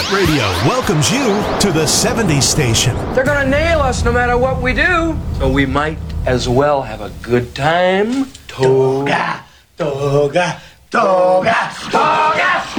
Radio welcomes you to the 70s station. They're gonna nail us no matter what we do. So we might as well have a good time. Toga, toga, toga, toga.